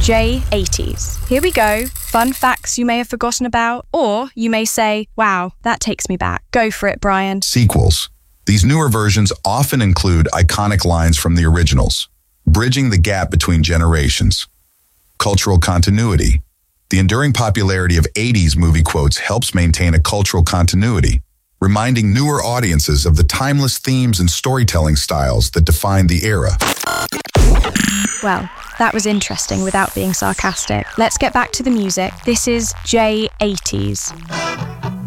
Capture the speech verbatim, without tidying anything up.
J eighties. Here we go. Fun facts you may have forgotten about, or you may say, wow, that takes me back. Go for it, Brian. Sequels. These newer versions often include iconic lines from the originals, bridging the gap between generations. Cultural continuity. The enduring popularity of eighties movie quotes helps maintain a cultural continuity, reminding newer audiences of the timeless themes and storytelling styles that defined the era. Well, that was interesting without being sarcastic. Let's get back to the music. This is J eighties.